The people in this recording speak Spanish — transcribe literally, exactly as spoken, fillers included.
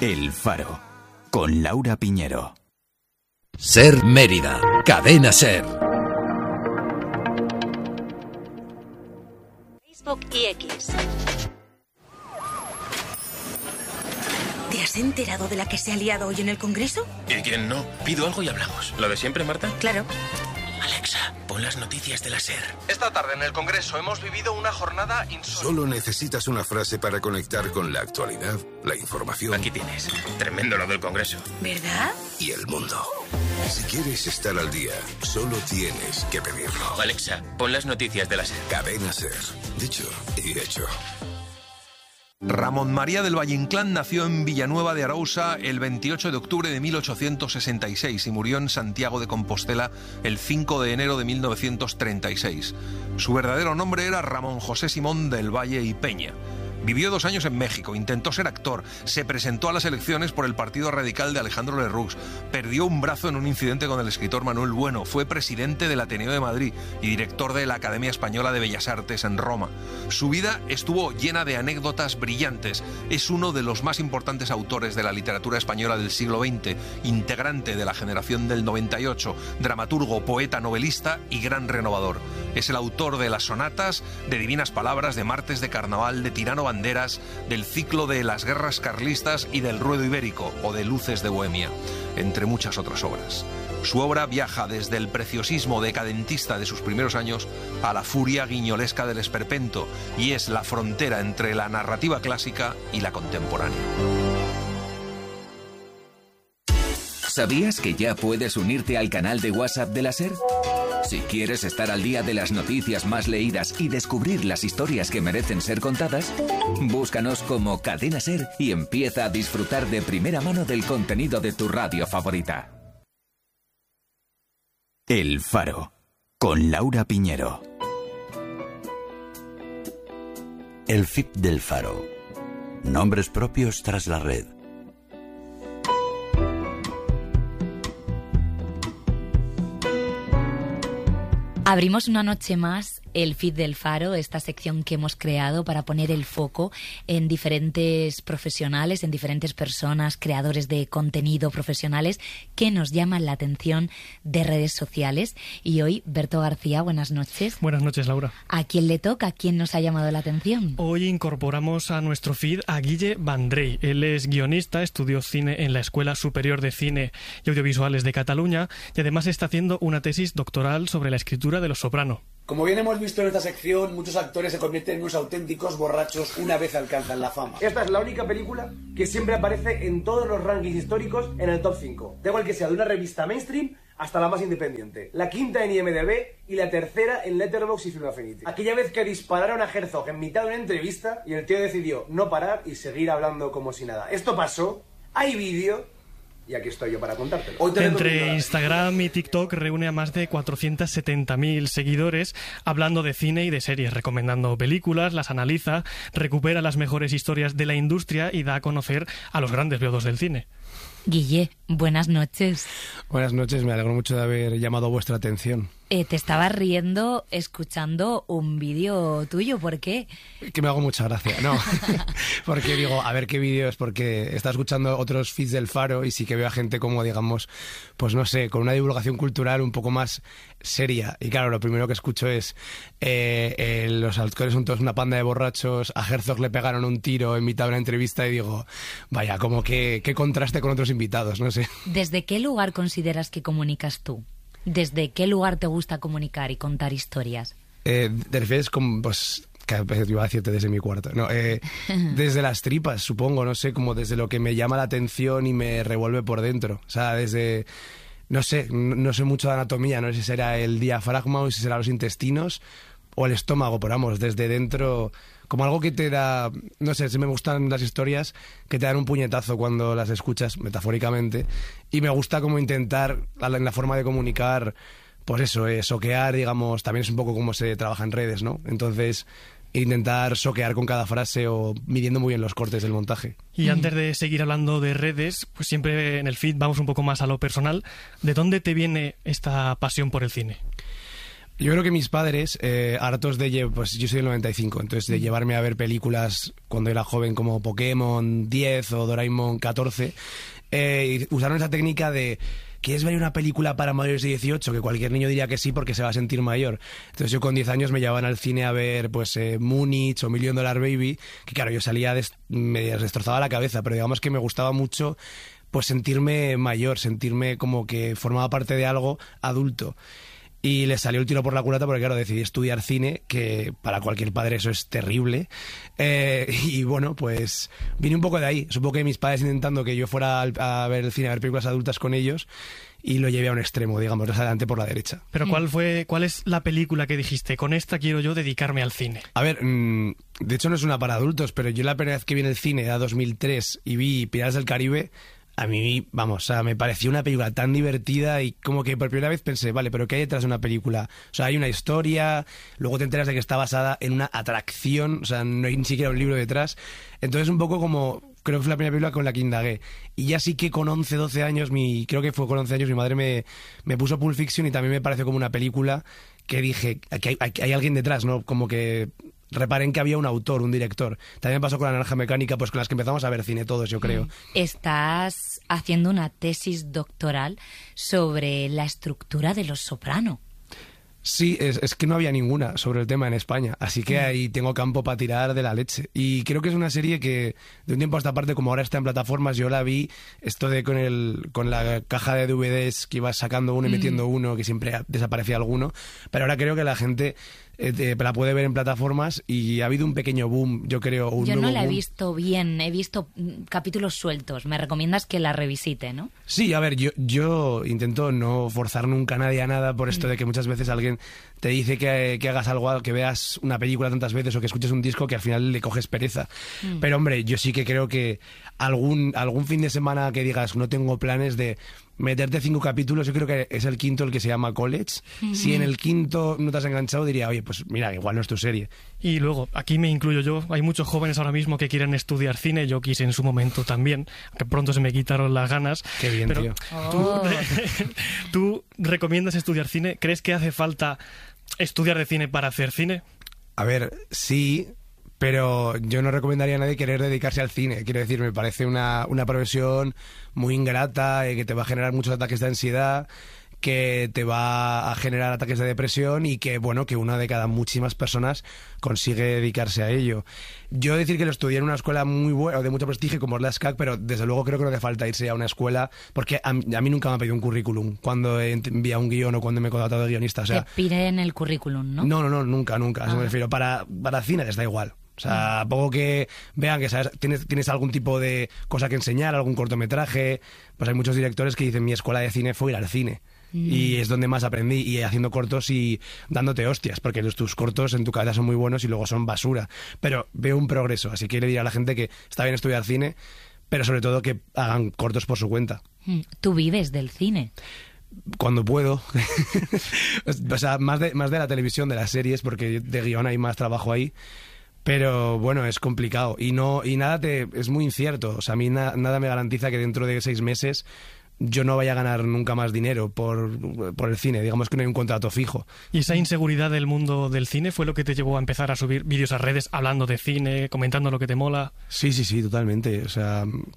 El Faro, con Laura Piñero. Ser Mérida, Cadena Ser. Facebook y X. ¿Te has enterado de la que se ha liado hoy en el Congreso? ¿Y quién no? Pido algo y hablamos. ¿Lo de siempre, Marta? Claro. Alexa, pon las noticias de la SER. Esta tarde en el Congreso hemos vivido una jornada insólita. Solo necesitas una frase para conectar con la actualidad, la información. Aquí tienes. Tremendo lo del Congreso. ¿Verdad? Y el mundo. Si quieres estar al día, solo tienes que pedirlo. Alexa, pon las noticias de la SER. Cadena Ser. Dicho y hecho. Ramón María del Valle Inclán nació en Villanueva de Arousa el veintiocho de octubre de mil ochocientos sesenta y seis y murió en Santiago de Compostela el cinco de enero de mil novecientos treinta y seis. Su verdadero nombre era Ramón José Simón del Valle y Peña. Vivió dos años en México, intentó ser actor, se presentó a las elecciones por el Partido Radical de Alejandro Lerroux, perdió un brazo en un incidente con el escritor Manuel Bueno, fue presidente del Ateneo de Madrid y director de la Academia Española de Bellas Artes en Roma. Su vida estuvo llena de anécdotas brillantes. Es uno de los más importantes autores de la literatura española del siglo veinte, integrante de la generación del noventa y ocho, dramaturgo, poeta, novelista y gran renovador. Es el autor de las sonatas, de Divinas Palabras, de Martes de Carnaval, de Tirano Banderas, del ciclo de Las Guerras Carlistas y del Ruedo Ibérico o de Luces de Bohemia, entre muchas otras obras. Su obra viaja desde el preciosismo decadentista de sus primeros años a la furia guiñolesca del esperpento y es la frontera entre la narrativa clásica y la contemporánea. ¿Sabías que ya puedes unirte al canal de WhatsApp de la SER? Si quieres estar al día de las noticias más leídas y descubrir las historias que merecen ser contadas, búscanos como Cadena Ser y empieza a disfrutar de primera mano del contenido de tu radio favorita. El Faro, con Laura Piñero. El F I P del Faro. Nombres propios tras la red. Abrimos una noche más el feed del Faro, esta sección que hemos creado para poner el foco en diferentes profesionales, en diferentes personas, creadores de contenido profesionales que nos llaman la atención de redes sociales. Y hoy, Berto García, buenas noches. Buenas noches, Laura. ¿A quién le toca? ¿A quién nos ha llamado la atención? Hoy incorporamos a nuestro feed a Guille Vendrell. Él es guionista, estudió cine en la Escuela Superior de Cine y Audiovisuales de Cataluña y además está haciendo una tesis doctoral sobre la escritura de Los Soprano. Como bien hemos visto en esta sección, muchos actores se convierten en unos auténticos borrachos una vez alcanzan la fama. Esta es la única película que siempre aparece en todos los rankings históricos en el top cinco. Da igual que sea de una revista mainstream hasta la más independiente. La quinta en I M D B y la tercera en Letterboxd y Film Affinity. Aquella vez que dispararon a Herzog en mitad de una entrevista y el tío decidió no parar y seguir hablando como si nada. Esto pasó, hay vídeo... Y aquí estoy yo para contártelo. Entre Instagram y TikTok reúne a más de cuatrocientos setenta mil seguidores hablando de cine y de series, recomendando películas, las analiza, recupera las mejores historias de la industria y da a conocer a los grandes beodos del cine. Guille, buenas noches. Buenas noches, me alegro mucho de haber llamado vuestra atención. Eh, te estabas riendo escuchando un vídeo tuyo, ¿por qué? Que me hago mucha gracia, no, porque digo, a ver qué vídeo es, porque está escuchando otros feeds del Faro y sí que veo a gente como, digamos, pues no sé, con una divulgación cultural un poco más seria. Y claro, lo primero que escucho es eh, eh, los actores son todos una panda de borrachos, a Herzog le pegaron un tiro en mitad de una entrevista y digo, vaya, como que qué contraste con otros invitados, no sé. ¿Desde qué lugar consideras que comunicas tú? ¿Desde qué lugar te gusta comunicar y contar historias? Eh, ¿Te refieres con, pues, que iba a decirte desde mi cuarto? No, eh, desde las tripas, supongo, no sé, como desde lo que me llama la atención y me revuelve por dentro. O sea, desde, no sé, no, no sé mucho de anatomía, no sé si será el diafragma o si será los intestinos o el estómago, pero vamos, desde dentro... Como algo que te da, no sé, si me gustan las historias que te dan un puñetazo cuando las escuchas, metafóricamente, y me gusta como intentar, en la forma de comunicar, pues eso, eh, soquear, digamos, también es un poco como se trabaja en redes, ¿no? Entonces, intentar soquear con cada frase o midiendo muy bien los cortes del montaje. Y antes de seguir hablando de redes, pues siempre en el feed vamos un poco más a lo personal. ¿De dónde te viene esta pasión por el cine? Yo creo que mis padres, eh, hartos de... lle- Pues yo soy del noventa y cinco, entonces de llevarme a ver películas cuando era joven como Pokémon diez o Doraemon catorce, eh, y usaron esa técnica de... ¿Quieres ver una película para mayores de dieciocho? Que cualquier niño diría que sí porque se va a sentir mayor. Entonces yo con diez años me llevaban al cine a ver pues eh, Múnich o Million Dollar Baby, que claro, yo salía, des- me destrozaba la cabeza, pero digamos que me gustaba mucho pues sentirme mayor, sentirme como que formaba parte de algo adulto. Y le salió el tiro por la culata porque, claro, decidí estudiar cine, que para cualquier padre eso es terrible. Eh, y bueno, pues vine un poco de ahí. Supongo que mis padres intentando que yo fuera al- a ver el cine, a ver películas adultas con ellos, y lo llevé a un extremo, digamos, más adelante por la derecha. Pero ¿cuál fue, cuál es la película que dijiste, con esta quiero yo dedicarme al cine? A ver, mmm, de hecho no es una para adultos, pero yo la primera vez que vi en el cine era dos mil tres y vi Piratas del Caribe. A mí, vamos, o sea, me pareció una película tan divertida y como que por primera vez pensé, vale, pero ¿qué hay detrás de una película? O sea, hay una historia, luego te enteras de que está basada en una atracción, o sea, no hay ni siquiera un libro detrás. Entonces un poco como, creo que fue la primera película con la que indagué. Y ya sí que con once, doce años, mi, creo que fue con once años, mi madre me, me puso Pulp Fiction y también me pareció como una película que dije, aquí hay, hay, hay alguien detrás, ¿no? Como que... Reparen que había un autor, un director. También me pasó con La Naranja Mecánica, pues con las que empezamos a ver cine todos, yo creo. Estás haciendo una tesis doctoral sobre la estructura de Los Soprano. Sí, es, es que no había ninguna sobre el tema en España, así que ahí tengo campo para tirar de la leche. Y creo que es una serie que de un tiempo a esta parte, como ahora está en plataformas, yo la vi, esto de con el con la caja de D V Ds que ibas sacando uno y metiendo uno, que siempre desaparecía alguno, pero ahora creo que la gente eh, te- la puede ver en plataformas y ha habido un pequeño boom, yo creo, un Yo no nuevo la he boom. visto bien, he visto mm, capítulos sueltos. Me recomiendas que la revisite, ¿no? Sí, a ver, yo, yo intento no forzar nunca a nadie a nada por esto de que muchas veces alguien te dice que, que hagas algo, que veas una película tantas veces o que escuches un disco que al final le coges pereza. Mm. Pero hombre, yo sí que creo que algún, algún fin de semana que digas no tengo planes de meterte cinco capítulos, yo creo que es el quinto el que se llama College. Si en el quinto no te has enganchado diría, oye, pues mira, igual no es tu serie. Y luego, aquí me incluyo yo, hay muchos jóvenes ahora mismo que quieren estudiar cine, yo quise en su momento también, que pronto se me quitaron las ganas. Qué bien, pero tío. ¿tú, Oh. ¿Tú recomiendas estudiar cine? ¿Crees que hace falta estudiar de cine para hacer cine? A ver, sí, pero yo no recomendaría a nadie querer dedicarse al cine. Quiero decir, me parece una, una profesión muy ingrata, eh, que te va a generar muchos ataques de ansiedad, que te va a generar ataques de depresión y que, bueno, que una de cada muchísimas personas consigue dedicarse a ello. Yo decir que lo estudié en una escuela muy buena, de mucho prestigio como es la S C A C, pero desde luego creo que no hace falta irse a una escuela, porque a, mí- a mí nunca me ha pedido un currículum cuando he enviado un guión o cuando me he contratado de guionista. O sea, Te piden el currículum, ¿no? no, no, no, nunca, nunca. A eso me Ah. refiero. Para, para cine les da igual. O sea, a poco que vean que sabes, tienes, tienes algún tipo de cosa que enseñar, algún cortometraje, pues hay muchos directores que dicen mi escuela de cine fue ir al cine. Y es donde más aprendí, y haciendo cortos y dándote hostias, porque los, tus cortos en tu cabeza son muy buenos y luego son basura. Pero veo un progreso, así que le diré a la gente que está bien estudiar cine, pero sobre todo que hagan cortos por su cuenta. Mm, Tú vives del cine. Cuando puedo. O sea, más de, más de la televisión, de las series, porque de guión hay más trabajo ahí. Pero bueno, es complicado. Y no y nada te es muy incierto. O sea, a mí na- nada me garantiza que dentro de seis meses yo no vaya a ganar nunca más dinero por, por el cine. Digamos que no hay un contrato fijo. ¿Y esa inseguridad del mundo del cine fue lo que te llevó a empezar a subir vídeos a redes hablando de cine, comentando lo que te mola? Sí, sí, sí, totalmente. O sea,